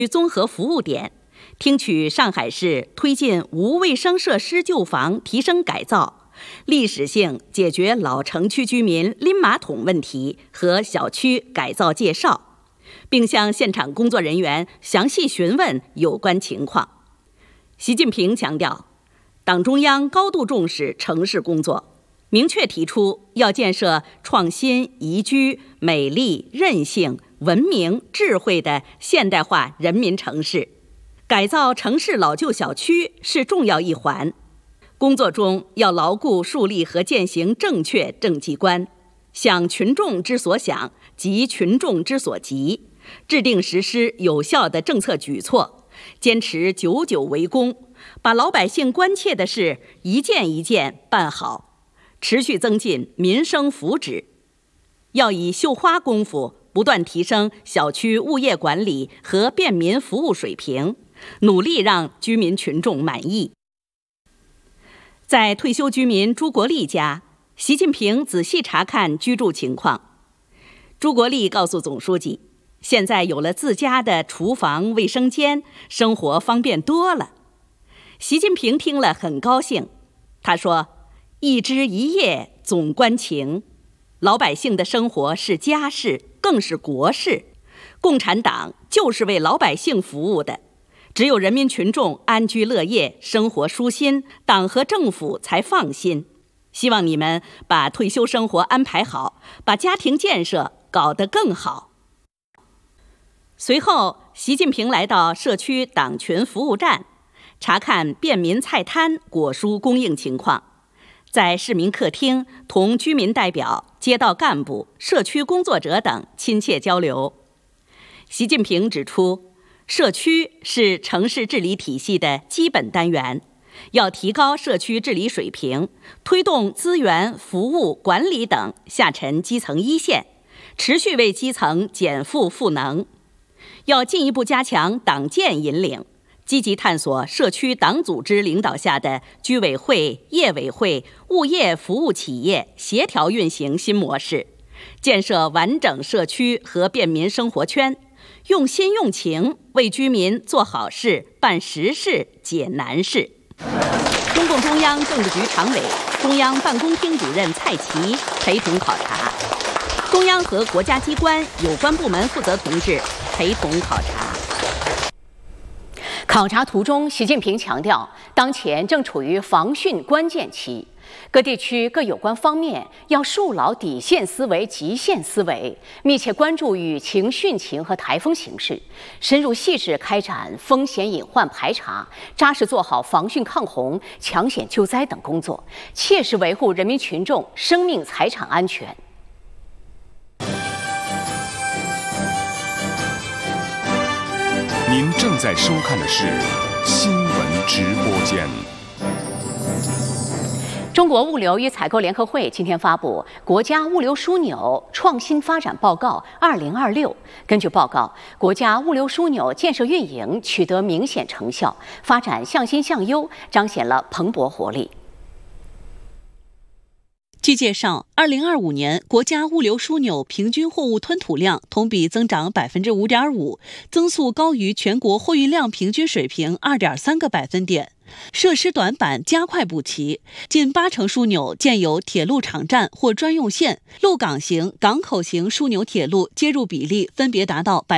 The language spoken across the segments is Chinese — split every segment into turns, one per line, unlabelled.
综合服务点，听取上海市推进无卫生设施旧房提升改造、历史性解决老城区居民拎马桶问题和小区改造介绍，并向现场工作人员详细询问有关情况。习近平强调，党中央高度重视城市工作，明确提出要建设创新、宜居、美丽、韧性、文明、智慧的现代化人民城市。改造城市老旧小区是重要一环，工作中要牢固树立和践行正确政绩观，想群众之所想，急群众之所急，制定实施有效的政策举措，坚持久久为功，把老百姓关切的事一件一件办好，持续增进民生福祉。要以绣花功夫不断提升小区物业管理和便民服务水平，努力让居民群众满意。在退休居民朱国立家，习近平仔细查看居住情况。朱国立告诉总书记，现在有了自家的厨房、卫生间，生活方便多了。习近平听了很高兴，他说：“一枝一叶总关情，老百姓的生活是家事，更是国事。共产党就是为老百姓服务的。只有人民群众安居乐业，生活舒心，党和政府才放心。希望你们把退休生活安排好，把家庭建设搞得更好。”随后，习近平来到社区党群服务站，查看便民菜摊果蔬供应情况，在市民客厅同居民代表、街道干部、社区工作者等亲切交流。习近平指出，社区是城市治理体系的基本单元，要提高社区治理水平，推动资源、服务、管理等下沉基层一线，持续为基层减负赋能。要进一步加强党建引领，积极探索社区党组织领导下的居委会、业委会、物业服务企业协调运行新模式，建设完整社区和便民生活圈，用心用情为居民做好事、办实事、解难事。中共中央政治局常委、中央办公厅主任蔡奇陪同考察，中央和国家机关有关部门负责同志陪同考察。
考察途中，习近平强调，当前正处于防汛关键期，各地区各有关方面要树牢底线思维、极限思维，密切关注雨情、汛情和台风形势，深入细致开展风险隐患排查，扎实做好防汛抗洪、抢险救灾等工作，切实维护人民群众生命财产安全。
您正在收看的是新闻直播间。
中国物流与采购联合会今天发布《国家物流枢纽创新发展报告2026》。根据报告，国家物流枢纽建设运营取得明显成效，发展向新向优，彰显了蓬勃活力。
据介绍，2025年国家物流枢纽平均货物吞吐量同比增长5.5%，增速高于全国货运量平均水平2.3个百分点。设施短板加快补齐，近80%枢纽建有铁路场站或专用线，陆港型、港口型枢纽铁路接入比例分别达到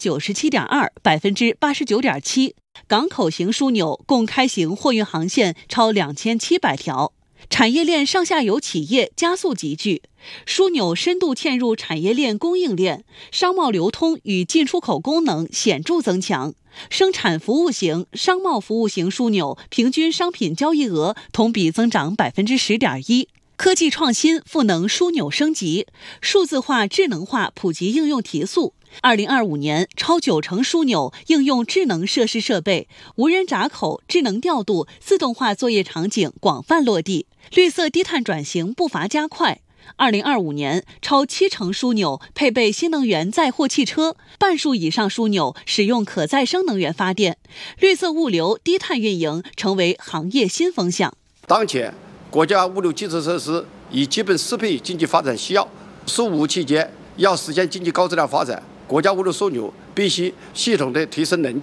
97.2%、89.7%，港口型枢纽共开行货运航线超2700条。产业链上下游企业加速集聚，枢纽深度嵌入产业链供应链，商贸流通与进出口功能显著增强。生产服务型、商贸服务型枢纽平均商品交易额同比增长10.1%。科技创新赋能枢纽升级，数字化、智能化普及应用提速。2025年，超90%枢纽应用智能设施设备，无人闸口、智能调度、自动化作业场景广泛落地，绿色低碳转型步伐加快。2025年，超70%枢纽配备新能源载货汽车，半数以上枢纽使用可再生能源发电，绿色物流、低碳运营成为行业新风向。
当前，国家物流基础设施已基本适配经济发展需要，15期间要实现经济高质量发展， 国家物流枢纽必须系统的提升能